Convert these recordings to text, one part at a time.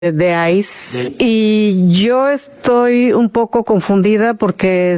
de ICE, y yo estoy un poco confundida porque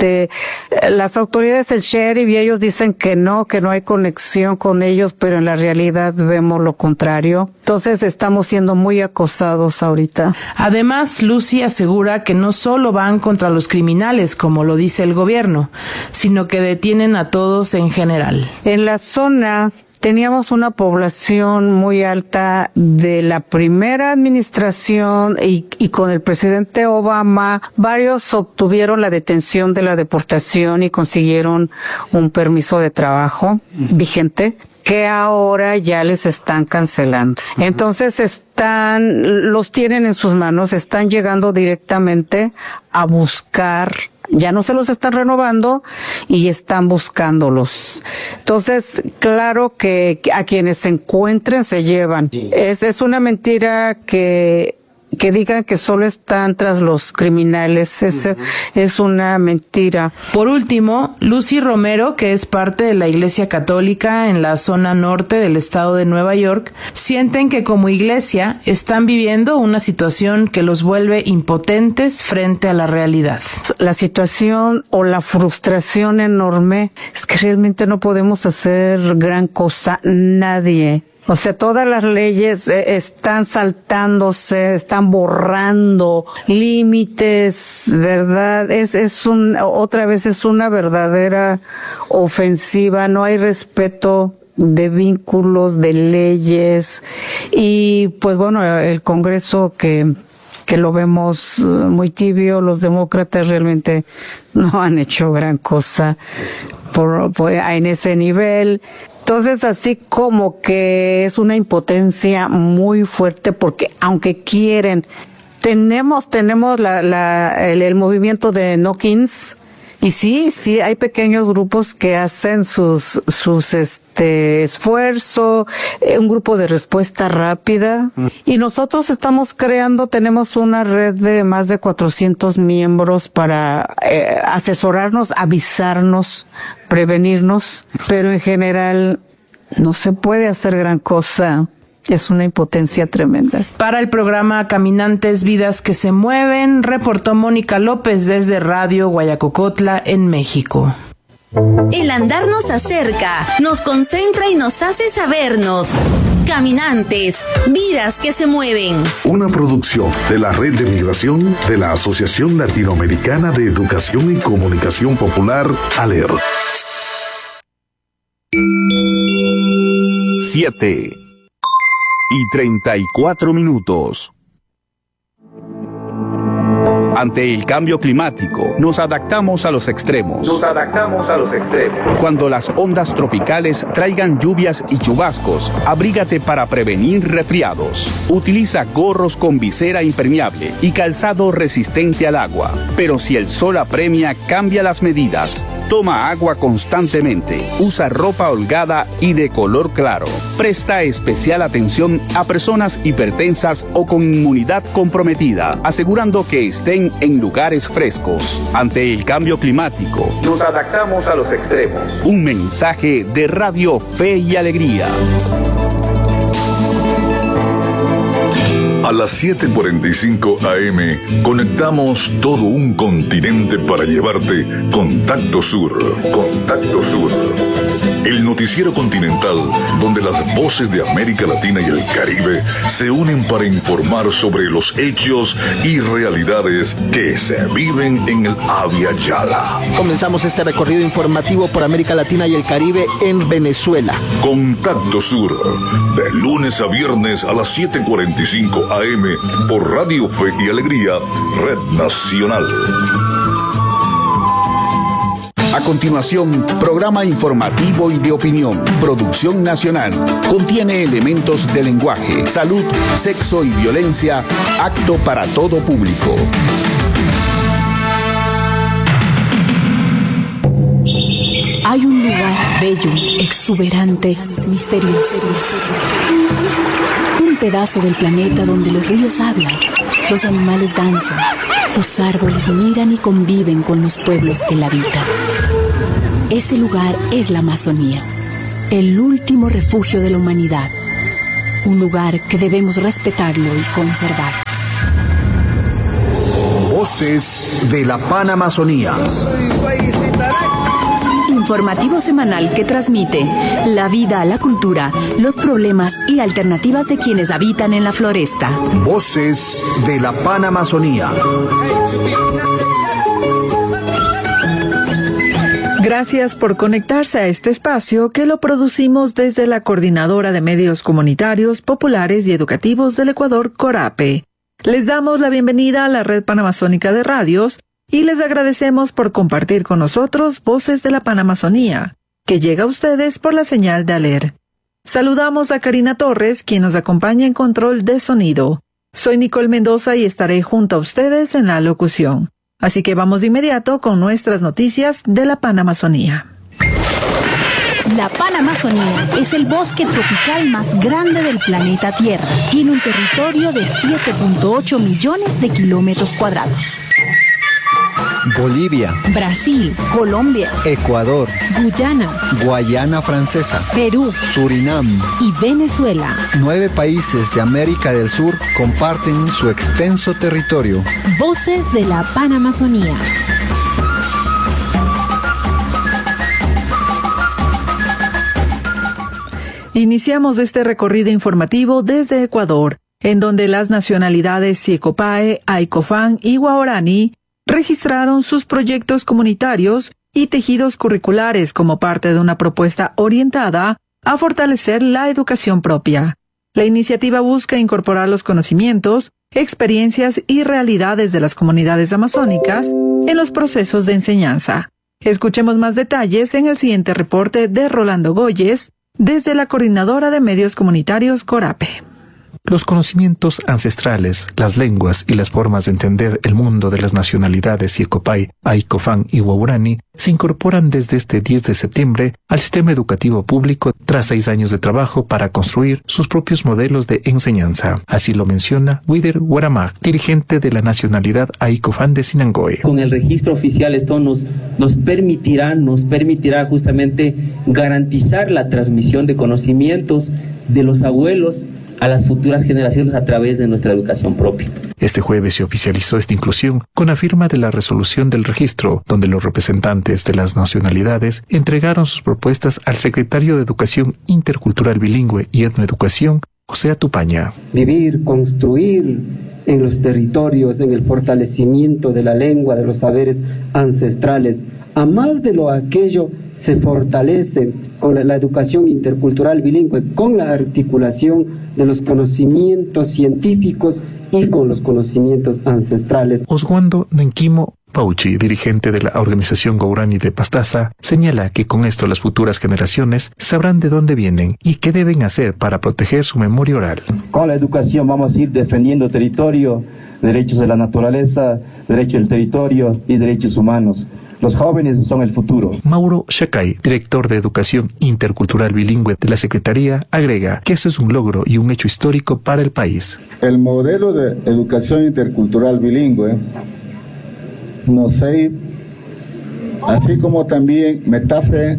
las autoridades, el sheriff y ellos dicen que no hay conexión con ellos, pero en la realidad vemos lo contrario. Entonces estamos siendo muy acosados ahorita. Además, Lucy asegura que no solo van contra los criminales, como lo dice el gobierno, sino que detienen a todos en general. En la zona teníamos una población muy alta de la primera administración y con el presidente Obama, varios obtuvieron la detención de la deportación y consiguieron un permiso de trabajo vigente, que ahora ya les están cancelando. Entonces los tienen en sus manos, están llegando directamente a buscar. Ya no se los están renovando y están buscándolos. Entonces, claro que a quienes se encuentren se llevan. Es una mentira que digan que solo están tras los criminales. Es una mentira. Por último, Lucy Romero, que es parte de la Iglesia Católica en la zona norte del estado de Nueva York, sienten que como iglesia están viviendo una situación que los vuelve impotentes frente a la realidad. La situación o la frustración enorme es que realmente no podemos hacer gran cosa, nadie. O sea, todas las leyes están saltándose, están borrando límites, ¿verdad? Otra vez es una verdadera ofensiva, no hay respeto de vínculos, de leyes, y pues bueno, el Congreso que lo vemos muy tibio, los demócratas realmente no han hecho gran cosa en ese nivel. Entonces, así como que es una impotencia muy fuerte porque aunque quieren, tenemos el movimiento de No Kings, y sí, hay pequeños grupos que hacen sus esfuerzo, un grupo de respuesta rápida, y nosotros tenemos una red de más de 400 miembros para asesorarnos, avisarnos, prevenirnos, pero en general no se puede hacer gran cosa. Es una impotencia tremenda. Para el programa Caminantes, Vidas que se Mueven, reportó Mónica López desde Radio Guayacocotla, en México. El andar nos acerca, nos concentra y nos hace sabernos. Caminantes, Vidas que se Mueven. Una producción de la Red de Migración de la Asociación Latinoamericana de Educación y Comunicación Popular, ALER. 7:34. Ante el cambio climático, nos adaptamos a los extremos. Cuando las ondas tropicales traigan lluvias y chubascos, abrígate para prevenir resfriados. Utiliza gorros con visera impermeable y calzado resistente al agua. Pero si el sol apremia, cambia las medidas. Toma agua constantemente. Usa ropa holgada y de color claro. Presta especial atención a personas hipertensas o con inmunidad comprometida, asegurando que estén en lugares frescos. Ante el cambio climático, nos adaptamos a los extremos. Un mensaje de Radio Fe y Alegría. A las 7:45 AM conectamos todo un continente para llevarte Contacto Sur. Contacto Sur. El noticiero continental donde las voces de América Latina y el Caribe se unen para informar sobre los hechos y realidades que se viven en el Abya Yala. Comenzamos este recorrido informativo por América Latina y el Caribe en Venezuela. Contacto Sur, de lunes a viernes a las 7:45 AM por Radio Fe y Alegría, Red Nacional. A continuación, programa informativo y de opinión. Producción nacional. Contiene elementos de lenguaje, salud, sexo y violencia, apto para todo público. Hay un lugar bello, exuberante, misterioso. Un pedazo del planeta donde los ríos hablan, los animales danzan, los árboles miran y conviven con los pueblos que la habitan. Ese lugar es la Amazonía, el último refugio de la humanidad. un lugar que debemos respetarlo y conservar. Voces de la Panamazonía. Informativo semanal que transmite la vida, la cultura, los problemas y alternativas de quienes habitan en la floresta. Voces de la Panamazonía. Gracias por conectarse a este espacio que lo producimos desde la Coordinadora de Medios Comunitarios, Populares y Educativos del Ecuador, CORAPE. Les damos la bienvenida a la Red Panamazónica de Radios y les agradecemos por compartir con nosotros Voces de la Panamazonía, que llega a ustedes por la señal de ALER. Saludamos a Karina Torres, quien nos acompaña en control de sonido. Soy Nicole Mendoza y estaré junto a ustedes en la locución. Así que vamos de inmediato con nuestras noticias de la Panamazonía. La Panamazonía es el bosque tropical más grande del planeta Tierra. Tiene un territorio de 7.8 millones de kilómetros cuadrados. Bolivia, Brasil, Colombia, Ecuador, Guyana, Guayana Francesa, Perú, Surinam y Venezuela. 9 países de América del Sur comparten su extenso territorio. Voces de la Panamazonía. Iniciamos este recorrido informativo desde Ecuador, en donde las nacionalidades Siecopae, Aicofán y Guaorani registraron sus proyectos comunitarios y tejidos curriculares como parte de una propuesta orientada a fortalecer la educación propia. La iniciativa busca incorporar los conocimientos, experiencias y realidades de las comunidades amazónicas en los procesos de enseñanza. Escuchemos más detalles en el siguiente reporte de Rolando Goyes, desde la Coordinadora de Medios Comunitarios CORAPE. Los conocimientos ancestrales, las lenguas y las formas de entender el mundo de las nacionalidades Siecopae, Aicofán y Guaorani se incorporan desde este 10 de septiembre al sistema educativo público tras 6 años de trabajo para construir sus propios modelos de enseñanza. Así lo menciona Wider Guaramag, dirigente de la nacionalidad Aicofán de Sinangoe. Con el registro oficial esto nos permitirá justamente garantizar la transmisión de conocimientos de los abuelos a las futuras generaciones a través de nuestra educación propia. Este jueves se oficializó esta inclusión con la firma de la resolución del registro, donde los representantes de las nacionalidades entregaron sus propuestas al secretario de Educación Intercultural Bilingüe y Etnoeducación, José Atupaña. Vivir, construir en los territorios, en el fortalecimiento de la lengua, de los saberes ancestrales. A más de lo aquello se fortalece con la educación intercultural bilingüe, con la articulación de los conocimientos científicos y con los conocimientos ancestrales. Oswaldo Nenquimo Pauchi, dirigente de la organización Guaorani de Pastaza, señala que con esto las futuras generaciones sabrán de dónde vienen y qué deben hacer para proteger su memoria oral. Con la educación vamos a ir defendiendo territorio, derechos de la naturaleza, derechos del territorio y derechos humanos. Los jóvenes son el futuro. Mauro Shacay, director de Educación Intercultural Bilingüe de la Secretaría, agrega que eso es un logro y un hecho histórico para el país. El modelo de educación intercultural bilingüe, MOSEI, así como también METAFE,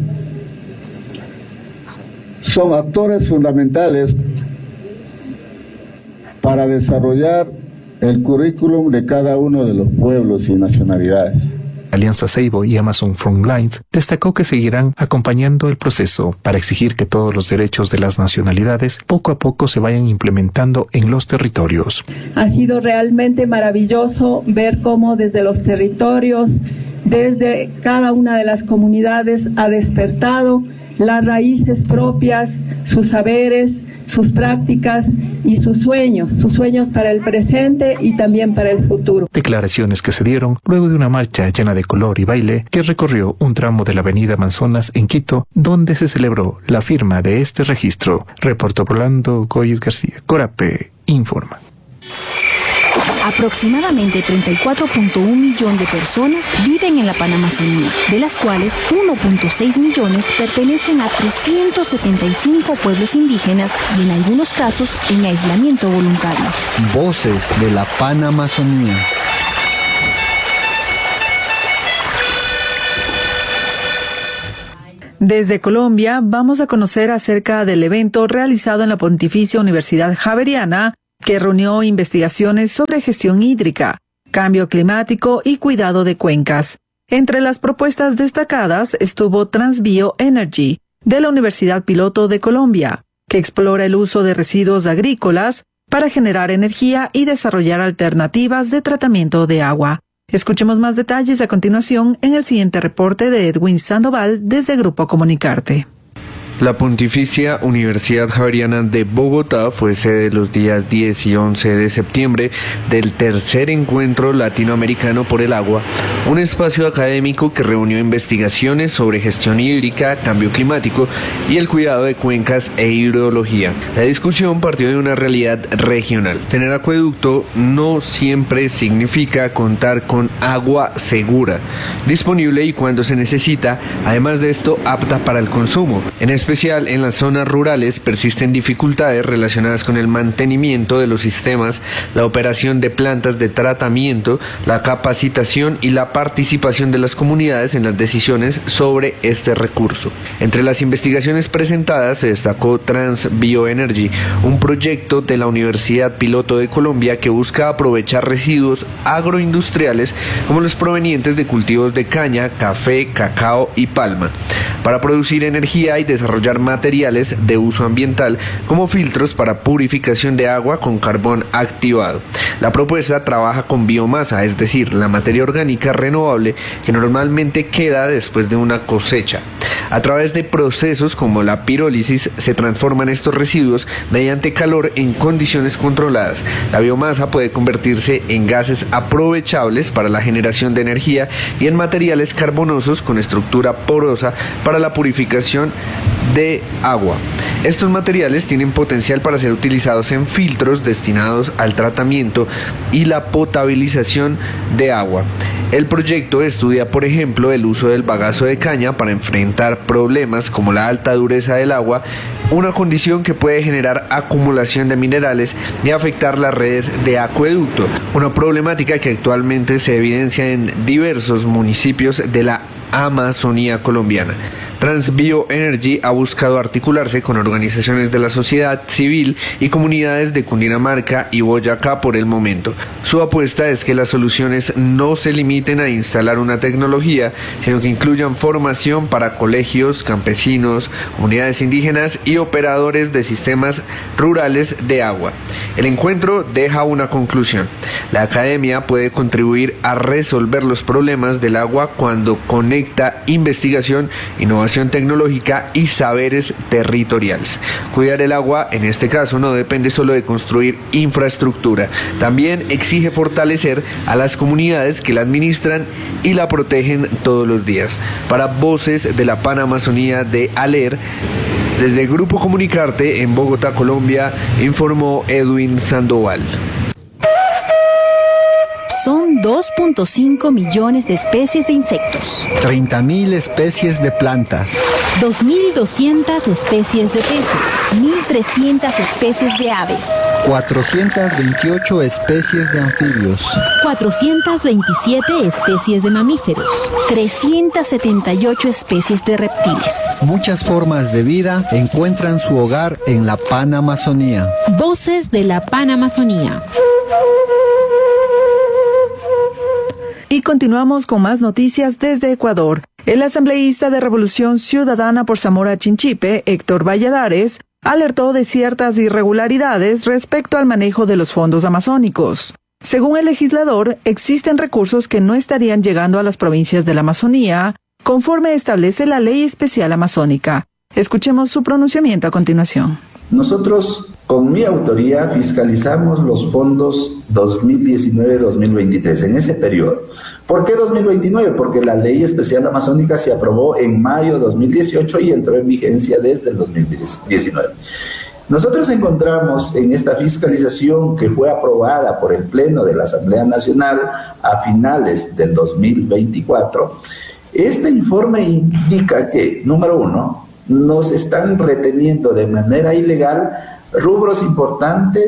son actores fundamentales para desarrollar el currículum de cada uno de los pueblos y nacionalidades. Alianza Seibo y Amazon Frontlines destacó que seguirán acompañando el proceso para exigir que todos los derechos de las nacionalidades poco a poco se vayan implementando en los territorios. Ha sido realmente maravilloso ver cómo desde los territorios, desde cada una de las comunidades ha despertado las raíces propias, sus saberes, sus prácticas y sus sueños para el presente y también para el futuro. Declaraciones que se dieron luego de una marcha llena de color y baile que recorrió un tramo de la avenida Amazonas en Quito, donde se celebró la firma de este registro. Reportó Rolando Goyes García. CORAPE informa. Aproximadamente 34.1 millones de personas viven en la Panamazonía, de las cuales 1.6 millones pertenecen a 375 pueblos indígenas y en algunos casos en aislamiento voluntario. Voces de la Panamazonía. Desde Colombia vamos a conocer acerca del evento realizado en la Pontificia Universidad Javeriana, que reunió investigaciones sobre gestión hídrica, cambio climático y cuidado de cuencas. Entre las propuestas destacadas estuvo Transbio Energy, de la Universidad Piloto de Colombia, que explora el uso de residuos agrícolas para generar energía y desarrollar alternativas de tratamiento de agua. Escuchemos más detalles a continuación en el siguiente reporte de Edwin Sandoval desde Grupo Comunicarte. La Pontificia Universidad Javeriana de Bogotá fue sede los días 10 y 11 de septiembre del tercer encuentro latinoamericano por el agua, un espacio académico que reunió investigaciones sobre gestión hídrica, cambio climático y el cuidado de cuencas e hidrología. La discusión partió de una realidad regional. Tener acueducto no siempre significa contar con agua segura, disponible y cuando se necesita, además de esto apta para el consumo. En especial en las zonas rurales persisten dificultades relacionadas con el mantenimiento de los sistemas, la operación de plantas de tratamiento, la capacitación y la participación de las comunidades en las decisiones sobre este recurso. Entre las investigaciones presentadas se destacó Transbio Energy, un proyecto de la Universidad Piloto de Colombia que busca aprovechar residuos agroindustriales como los provenientes de cultivos de caña, café, cacao y palma, para producir energía y desarrollar materiales de uso ambiental como filtros para purificación de agua con carbón activado. La propuesta trabaja con biomasa, es decir, la materia orgánica renovable que normalmente queda después de una cosecha. A través de procesos como la pirólisis se transforman estos residuos mediante calor en condiciones controladas. La biomasa puede convertirse en gases aprovechables para la generación de energía y en materiales carbonosos con estructura porosa para la purificación de agua. Estos materiales tienen potencial para ser utilizados en filtros destinados al tratamiento y la potabilización de agua. El proyecto estudia, por ejemplo, el uso del bagazo de caña para enfrentar problemas como la alta dureza del agua, una condición que puede generar acumulación de minerales y afectar las redes de acueducto, una problemática que actualmente se evidencia en diversos municipios de la Amazonía colombiana. Transbio Energy ha buscado articularse con organizaciones de la sociedad civil y comunidades de Cundinamarca y Boyacá por el momento. Su apuesta es que las soluciones no se limiten a instalar una tecnología, sino que incluyan formación para colegios, campesinos, comunidades indígenas y operadores de sistemas rurales de agua. El encuentro deja una conclusión. La academia puede contribuir a resolver los problemas del agua cuando conecta investigación, innovación tecnológica y saberes territoriales. Cuidar el agua, en este caso, no depende solo de construir infraestructura, también exige fortalecer a las comunidades que la administran y la protegen todos los días. Para Voces de la Panamazonía de ALER, desde Grupo Comunicarte en Bogotá, Colombia, informó Edwin Sandoval. Son 2.5 millones de especies de insectos, 30.000 especies de plantas, 2.200 especies de peces, 1.300 especies de aves, 428 especies de anfibios, 427 especies de mamíferos, 378 especies de reptiles. Muchas formas de vida encuentran su hogar en la Panamazonía. Voces de la Panamazonía. Y continuamos con más noticias desde Ecuador. El asambleísta de Revolución Ciudadana por Zamora Chinchipe, Héctor Valladares, alertó de ciertas irregularidades respecto al manejo de los fondos amazónicos. Según el legislador, existen recursos que no estarían llegando a las provincias de la Amazonía, conforme establece la Ley Especial Amazónica. Escuchemos su pronunciamiento a continuación. Nosotros, con mi autoría, fiscalizamos los fondos 2019-2023, en ese periodo. ¿Por qué 2029? Porque la Ley Especial Amazónica se aprobó en mayo de 2018 y entró en vigencia desde el 2019. Nosotros encontramos en esta fiscalización que fue aprobada por el Pleno de la Asamblea Nacional a finales del 2024, este informe indica que, número uno, nos están reteniendo de manera ilegal rubros importantes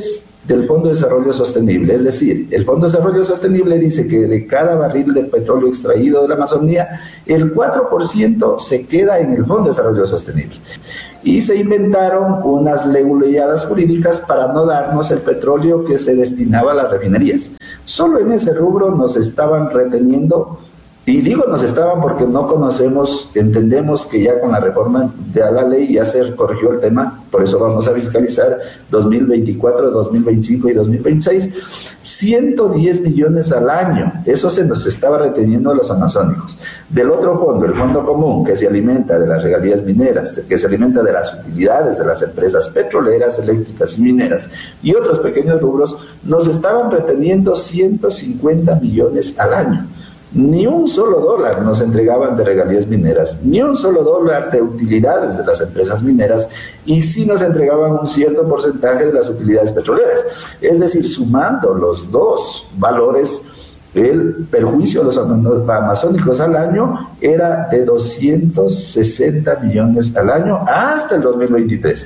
del Fondo de Desarrollo Sostenible. Es decir, el Fondo de Desarrollo Sostenible dice que de cada barril de petróleo extraído de la Amazonía, el 4% se queda en el Fondo de Desarrollo Sostenible. Y se inventaron unas leguleyadas jurídicas para no darnos el petróleo que se destinaba a las refinerías. Solo en ese rubro nos estaban reteniendo. Y digo nos estaban porque no conocemos, entendemos que ya con la reforma de la ley ya se corrigió el tema, por eso vamos a fiscalizar 2024, 2025 y 2026, 110 millones al año, eso se nos estaba reteniendo a los amazónicos. Del otro fondo, el fondo común, que se alimenta de las regalías mineras, que se alimenta de las utilidades de las empresas petroleras, eléctricas y mineras, y otros pequeños rubros, nos estaban reteniendo 150 millones al año. Ni un solo dólar nos entregaban de regalías mineras, ni un solo dólar de utilidades de las empresas mineras, y sí nos entregaban un cierto porcentaje de las utilidades petroleras. Es decir, sumando los dos valores, el perjuicio de los amazónicos al año era de 260 millones al año hasta el 2023.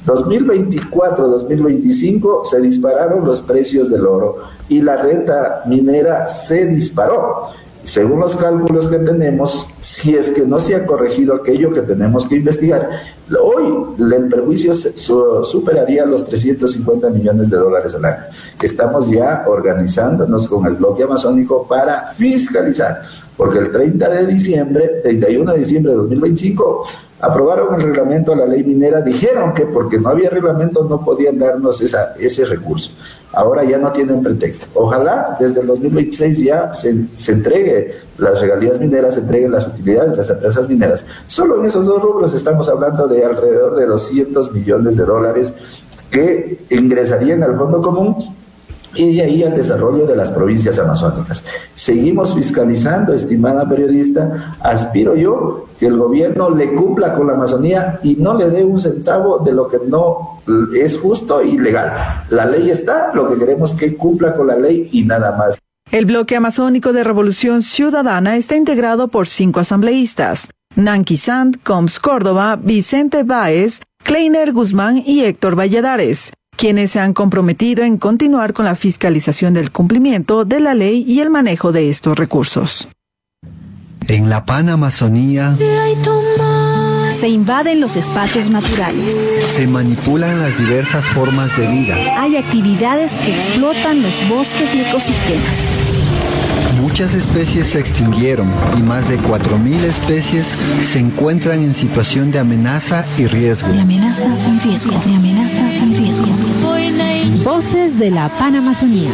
2024-2025 se dispararon los precios del oro y la renta minera se disparó. Según los cálculos que tenemos, si es que no se ha corregido aquello que tenemos que investigar, hoy el perjuicio superaría los 350 millones de dólares al año. Estamos ya organizándonos con el bloque amazónico para fiscalizar, porque el 31 de diciembre de 2025, aprobaron el reglamento a la ley minera, dijeron que porque no había reglamento no podían darnos ese recurso. Ahora ya no tienen pretexto. Ojalá desde el 2026 ya se entregue las regalías mineras, se entreguen las utilidades de las empresas mineras. Solo en esos dos rubros estamos hablando de alrededor de 200 millones de dólares que ingresarían al Fondo Común y de ahí al desarrollo de las provincias amazónicas. Seguimos fiscalizando, estimada periodista. Aspiro yo que el gobierno le cumpla con la Amazonía y no le dé un centavo de lo que no es justo y legal. La ley está, lo que queremos es que cumpla con la ley y nada más. El bloque amazónico de Revolución Ciudadana está integrado por 5 asambleístas: Nancy Sant, Combs Córdoba, Vicente Báez, Kleiner Guzmán y Héctor Valladares, quienes se han comprometido en continuar con la fiscalización del cumplimiento de la ley y el manejo de estos recursos. En la Panamazonía se invaden los espacios naturales. Se manipulan las diversas formas de vida. Hay actividades que explotan los bosques y ecosistemas. Muchas especies se extinguieron y más de 4.000 especies se encuentran en situación de amenaza y riesgo. De amenazas y riesgos. De amenazas y riesgos. Voces de la Panamazonía.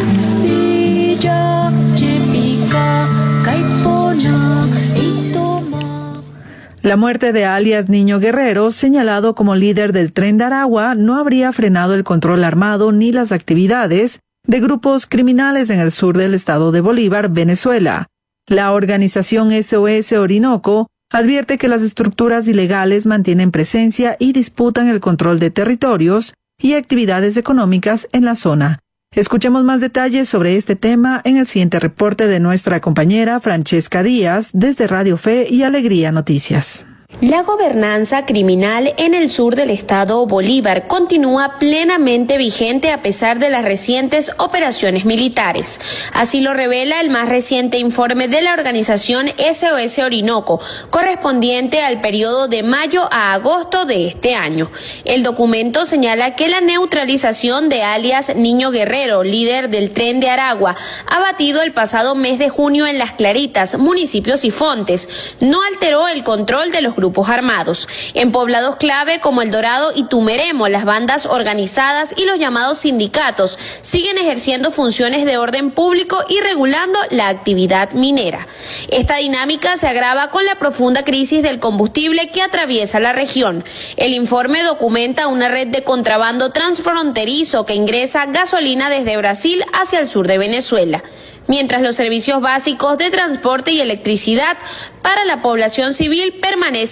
La muerte de alias Niño Guerrero, señalado como líder del Tren de Aragua, no habría frenado el control armado ni las actividades de grupos criminales en el sur del estado de Bolívar, Venezuela. La organización SOS Orinoco advierte que las estructuras ilegales mantienen presencia y disputan el control de territorios y actividades económicas en la zona. Escuchemos más detalles sobre este tema en el siguiente reporte de nuestra compañera Francesca Díaz desde Radio Fe y Alegría Noticias. La gobernanza criminal en el sur del estado Bolívar continúa plenamente vigente a pesar de las recientes operaciones militares. Así lo revela el más reciente informe de la organización SOS Orinoco, correspondiente al periodo de mayo a agosto de este año. El documento señala que la neutralización de alias Niño Guerrero, líder del Tren de Aragua, abatido el pasado mes de junio en Las Claritas, Municipio Sifontes, no alteró el control de los grupos armados. En poblados clave como El Dorado y Tumeremo, las bandas organizadas y los llamados sindicatos siguen ejerciendo funciones de orden público y regulando la actividad minera. Esta dinámica se agrava con la profunda crisis del combustible que atraviesa la región. El informe documenta una red de contrabando transfronterizo que ingresa gasolina desde Brasil hacia el sur de Venezuela, mientras los servicios básicos de transporte y electricidad para la población civil permanecen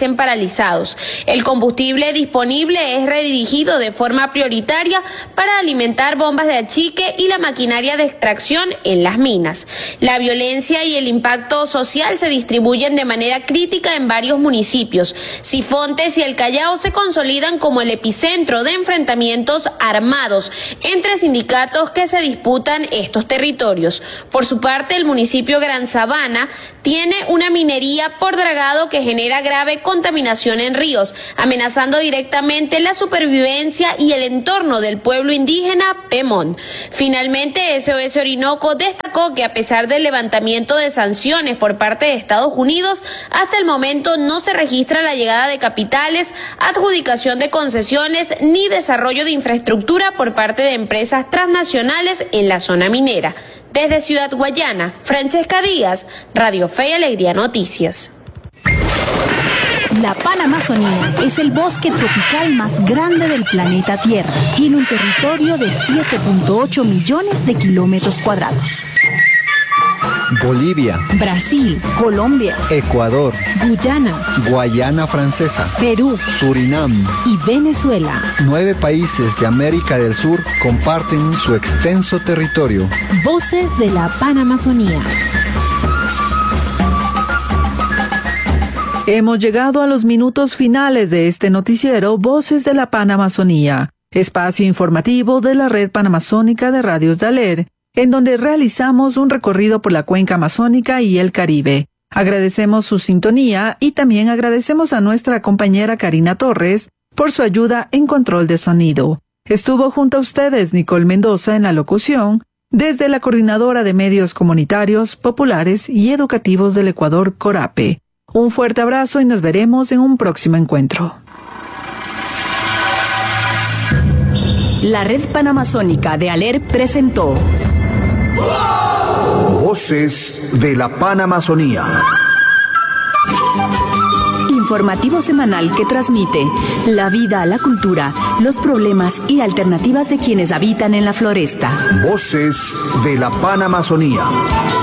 permanecen paralizados. El combustible disponible es redirigido de forma prioritaria para alimentar bombas de achique y la maquinaria de extracción en las minas. La violencia y el impacto social se distribuyen de manera crítica en varios municipios. Sifontes y el Callao se consolidan como el epicentro de enfrentamientos armados entre sindicatos que se disputan estos territorios. Por su parte, el municipio Gran Sabana tiene una minería por dragado que genera grave contaminación en ríos, amenazando directamente la supervivencia y el entorno del pueblo indígena Pemón. Finalmente, SOS Orinoco destacó que a pesar del levantamiento de sanciones por parte de Estados Unidos, hasta el momento no se registra la llegada de capitales, adjudicación de concesiones ni desarrollo de infraestructura por parte de empresas transnacionales en la zona minera. Desde Ciudad Guayana, Francesca Díaz, Radio Fe y Alegría Noticias. La Panamazonía es el bosque tropical más grande del planeta Tierra. Tiene un territorio de 7.8 millones de kilómetros cuadrados. Bolivia, Brasil, Colombia, Ecuador, Guyana, Guayana Francesa, Perú, Surinam y Venezuela. 9 países de América del Sur comparten su extenso territorio. Voces de la Panamazonía. Hemos llegado a los minutos finales de este noticiero Voces de la Panamazonía, espacio informativo de la Red Panamazónica de Radios Daler, en donde realizamos un recorrido por la cuenca amazónica y el Caribe. Agradecemos su sintonía y también agradecemos a nuestra compañera Karina Torres por su ayuda en control de sonido. Estuvo junto a ustedes Nicole Mendoza en la locución, desde la Coordinadora de Medios Comunitarios, Populares y Educativos del Ecuador, CORAPE. Un fuerte abrazo y nos veremos en un próximo encuentro. La Red Panamazónica de ALER presentó Voces de la Panamazonía. Informativo semanal que transmite la vida, la cultura, los problemas y alternativas de quienes habitan en la floresta. Voces de la Panamazonía.